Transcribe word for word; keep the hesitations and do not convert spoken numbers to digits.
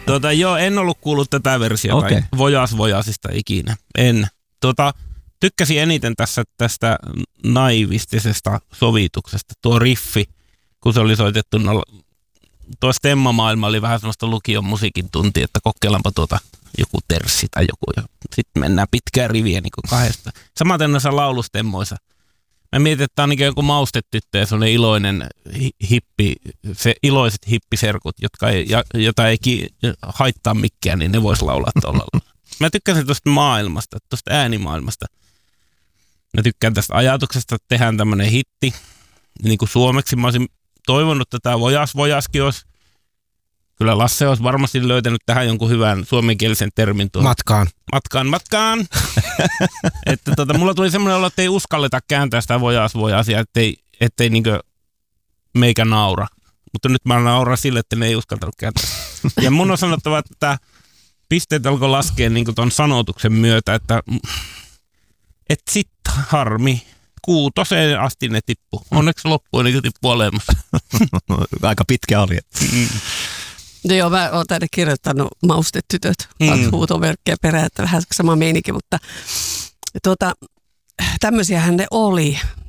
Tuota, joo, en ollut kuullut tätä versiota. Okay. Vojas Vojasista ikinä. En. Tuota, tykkäsin eniten tässä tästä naivistisesta sovituksesta. Tuo riffi, kun se oli soitettu, no, tuo stemmamaailma oli vähän semmoista lukion musiikin tuntia, että kokeillaanpa tuota joku terssi tai joku. Sitten mennään pitkään riviä niin kuin kahdesta. Samaten noissa laulustemmoissa. Mä mietin, että tämä on niin joku maustetyttö ja sellainen iloinen hippi, se iloiset hippiserkut, jotka ei, jota ei ki, haittaa mikään, niin ne vois laulaa tuolla. Mä tykkäsin tuosta maailmasta, tuosta äänimaailmasta. Mä tykkään tästä ajatuksesta, että tehdään tämmöinen hitti. Niin kuin suomeksi mä olisin toivonut, että tämä Vojas Vojaskin olisi. Kyllä Lasse olisi varmasti löytänyt tähän jonkun hyvän suomenkielisen termin. Tuon. Matkaan. Matkaan, matkaan. Että tota, mulla tuli semmoinen olo, että ei uskalleta kääntää sitä Vojas Vojasia, ettei, ettei niinkö meikä naura. Mutta nyt mä nauran sille, että ne ei uskaltanut kääntää. Ja mun on sanottava, että tämä pisteet alkoi laskea niin ton sanotuksen myötä, että et sit harmi. Kuutoseen asti ne tippu. Onneksi loppuun niin tippu olemassa. Aika pitkä oli. Mm. No joo, mä oon tänne kirjoittanut maustetytöt, mm. huutomerkkejä perään, että vähän sama meininki, mutta tuota, tämmöisiähän ne oli.